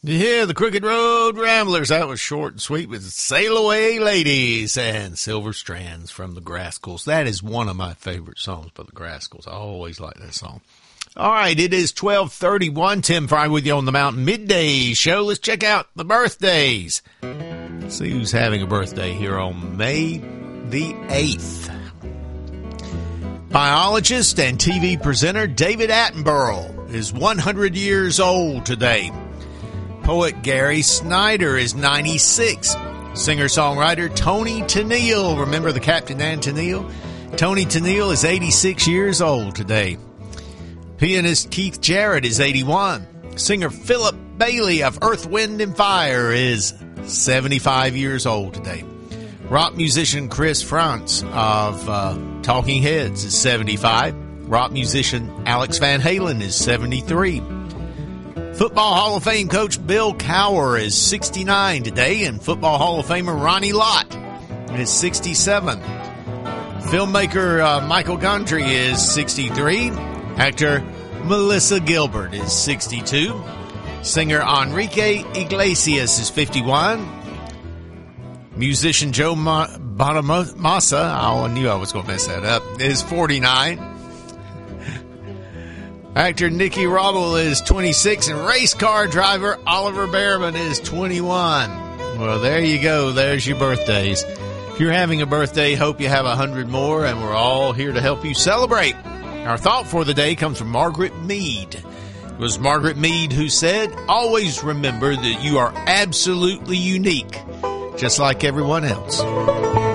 Yeah, the Crooked Road Ramblers. That was short and sweet with Sail Away Ladies and Silver Strands from the Graskels. That is one of my favorite songs by the Graskels. I always like that song. All right, it is 12:31. Tim Fry with you on the Mountain Midday Show. Let's check out the birthdays. Let's see who's having a birthday here on May the 8th. Biologist and TV presenter David Attenborough is 100 years old today. Poet Gary Snyder is 96. Singer-songwriter Tony Tennille, remember the Captain and Tennille? Tony Tennille is 86 years old today. Pianist Keith Jarrett is 81. Singer Philip Bailey of Earth, Wind & Fire is 75 years old today. Rock musician Chris Frantz of Talking Heads is 75. Rock musician Alex Van Halen is 73. Football Hall of Fame coach Bill Cowher is 69 today, and Football Hall of Famer Ronnie Lott is 67. Filmmaker Michael Gondry is 63. Actor Melissa Gilbert is 62. Singer Enrique Iglesias is 51. Musician Joe Bonamassa, I knew I was going to mess that up, is 49. Actor Nicky Rottle is 26, and race car driver Oliver Bearman is 21. Well, there you go. There's your birthdays. If you're having a birthday, hope you have 100 more, and we're all here to help you celebrate. Our thought for the day comes from Margaret Mead. It was Margaret Mead who said, "Always remember that you are absolutely unique, just like everyone else."